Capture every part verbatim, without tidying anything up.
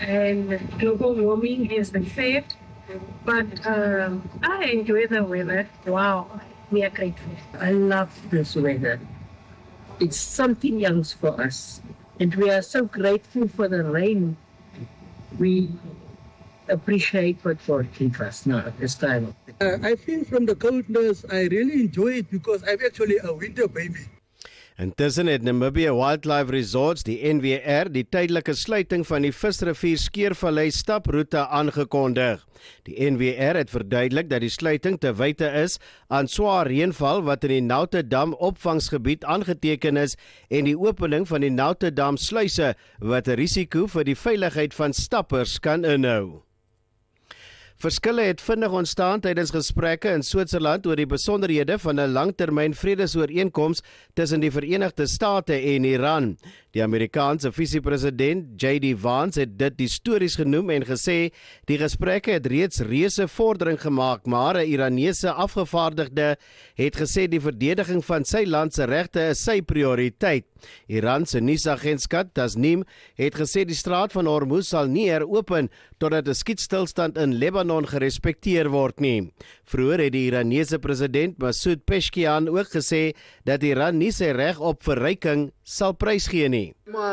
and global warming is the fate. But um, I enjoy the weather. Wow, we are grateful. I love this weather. It's something else for us. And we are so grateful for the rain. We appreciate what God gives us now at this time. Uh, I think from the coldness, I really enjoy it because I'm actually a winter baby. Intussen het Namibia Wildlife Resorts, die N W R, die tydelike sluiting van die Visrivier Skeervallei staproete aangekondig. Die N W R het verduidelik dat die sluiting te wyte is aan swaar reënval wat in die Naute Dam opvangsgebied aangeteken is en die opening van die Naute Dam sluise wat 'n risiko vir die veiligheid van stappers kan inhou. Verskille het vinnig ontstaan tydens gesprekke in Switserland oor die besonderhede van 'n langtermyn vredesooreenkoms tussen die Verenigde State en Iran. Die Amerikaanse visiepresident J D Vance het dit histories genoem en gesê die gesprekke het reeds reuse vordering gemaak, maar 'n Iranese afgevaardigde het gesê die verdediging van sy land se regte is sy prioriteit. Iran se nuusagentskap Tasnim het gesê die straat van Hormuz sal nie heropen totdat 'n skietstilstand in Lebanon gerespekteer word nie. Vroeger het die Iranese president Masoud Pezeshkian ook gesê dat Iran nie sy reg op verryking sal prysgee nie.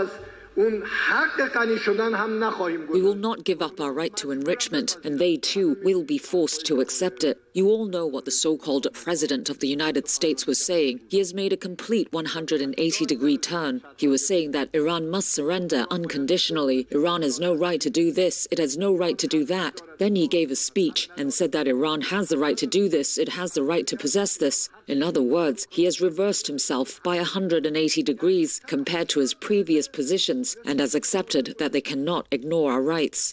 We will not give up our right to enrichment, and they too will be forced to accept it. You all know what the so-called President of the United States was saying. He has made a complete one hundred eighty degree turn. He was saying that Iran must surrender unconditionally. Iran has no right to do this, it has no right to do that. Then he gave a speech and said that Iran has the right to do this, it has the right to possess this. In other words, he has reversed himself by one hundred eighty degrees compared to his previous positions and has accepted that they cannot ignore our rights.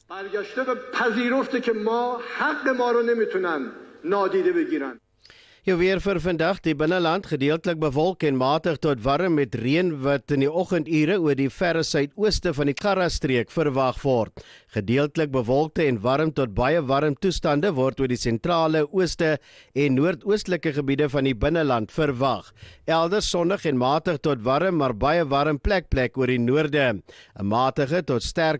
Jou weer vir vandag, die binneland gedeeltelik bewolk en matig tot warm met reën wat in die oggendure oor die verre suidooste van die Karra-streek verwag word. Gedeeltelik bewolkte en warm tot baie warm toestande word oor die sentrale ooste en noordoostelike gebiede van die binneland verwag. Elders sonnig en matig tot warm, maar baie warm plek plek oor die noorde. 'n matige tot sterk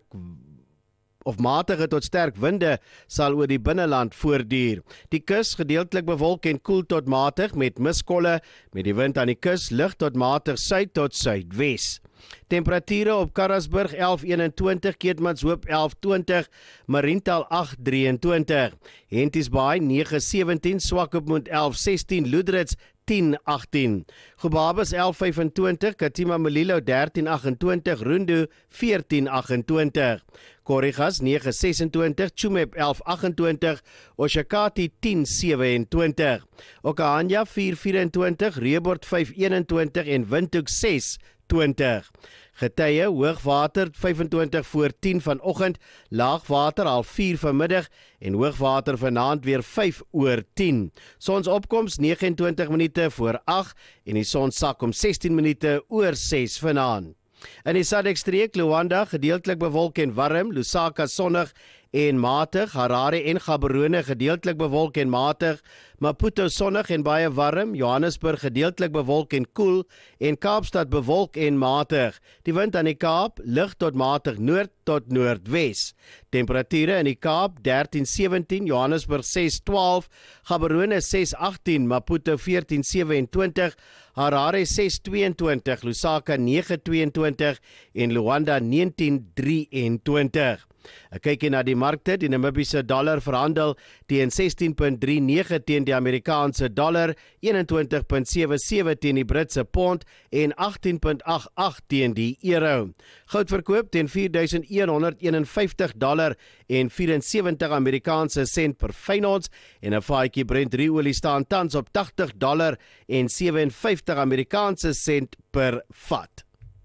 of matige tot sterk winde sal oor die binneland voortduur. Die kus gedeeltelik bewolk en koel tot matig met miskolle, met die wind aan die kus lig tot matig suid tot suidwes. Temperature op Karasburg elf eenentwintig, Keetmanshoop elf twintig, Mariental agt drieëntwintig, Henties Baai nege sewentien, Swakopmund elf sestien, Loedrits tien agtien, Gobabis elf vyfentwintig, Katima Mulilo dertien agentwintig, Rundu veertien agentwintig, Korigas nege sesentwintig, Chumep elf agentwintig, Oshakati tien sewentwintig, Okahanja vier vyfentwintig, Reebord vyf eenentwintig en Windhoek ses twintig. Getye hoogwater vyfentwintig voor tien vanoggend, laagwater al vier vanmiddag en hoogwater vanaand weer vyf oor tien. Sonsopkoms nege en twintig minute voor agt en die son sak om sestien minute oor ses vanaand. In die Sadek-streek Luanda gedeeltelik bewolk en warm, Lusaka sonnig en matig, Harare en Gaborone gedeeltelik bewolk en matig, Maputo sonnig en baie warm, Johannesburg gedeeltelik bewolk en koel en Kaapstad bewolk en matig. Die wind aan die Kaap lig tot matig noord tot noordwes. Temperature in die Kaap dertien sewentien, Johannesburg ses twaalf, Gaborone ses agtien, Maputo veertien sewentwintig, Harare ses tweeëntwintig, Lusaka nege tweeëntwintig en Luanda negentien drieëntwintig. Ek kyk hier na die markte, die Namibiese dollar verhandel teen sestien komma drie nege teen die Amerikaanse dollar, eenentwintig komma sewe sewe teen die Britse pond en agtien komma agt agt teen die euro. Goud verkoop teen vier duisend een honderd eenenvyftig dollar en vierentsewentig Amerikaanse sent per fyn ons en 'n vaatjie Brent ruolie staan tans op tagtig dollar en sewenvyftig Amerikaanse sent per vat.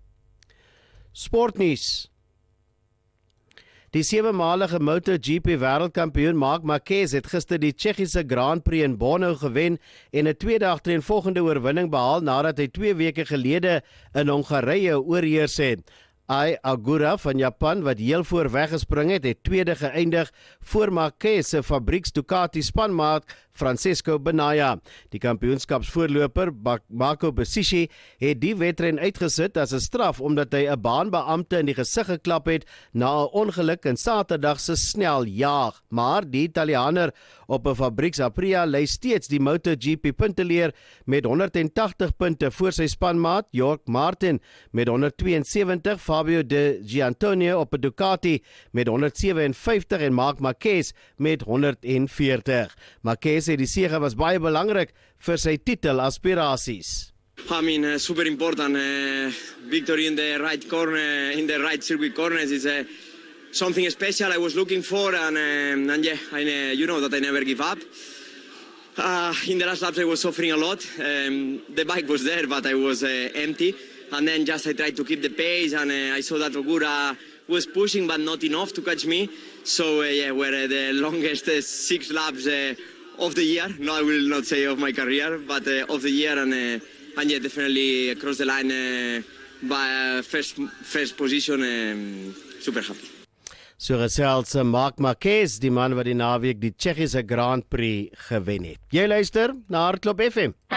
Sportnuus. Die sewe-malige MotoGP wêreldkampioen Marc Marquez het gister die Tsjechiese Grand Prix in Brno gewen en 'n tweede agtereenvolgende oorwinning behaal nadat hy twee weke gelede in Hongarye oorheers het. Ai Ogura van Japan, wat heel voor weggespring het, het tweede geëindig voor Marquez se fabrieks Ducati spanmaat Francesco Bagnaia. Die kampioenskapsvoorloper Marco Besici het die wedren uitgesit as 'n straf omdat hy 'n baanbeampte in die gesig geklap het na 'n ongeluk in Saterdag se snel jaag. Maar die Italianer op 'n fabrieks Aprilia lei steeds die MotoGP punteleer met honderdtagtig punte voor sy spanmaat Jorge Martin met honderdtweeënsewentig, Fabio De Gianantonio op 'n Ducati met honderdsewenvyftig en Marc Marquez met honderdveertig. Marquez sê die sege was baie belangrik vir sy titelaspirasies. I mean, uh, super important uh, victory in the right corner, in the right circuit corners is uh, something special I was looking for, and um, and yeah, I, uh, you know that I never give up. Uh, in the last laps I was suffering a lot. Um, the bike was there, but I was uh, empty, and then just I tried to keep the pace, and uh, I saw that Ogura was pushing, but not enough to catch me. So uh, yeah, we're uh, the longest uh, six laps uh, of the year. No, I will not say of my career, but uh, of the year, and uh, and yeah, definitely across the line uh, by uh, first first position. Um, super happy. So gesels Marc Marquez, die man wat die naweek die Tsjechiese Grand Prix gewen het. Jy luister na Hardloop F M.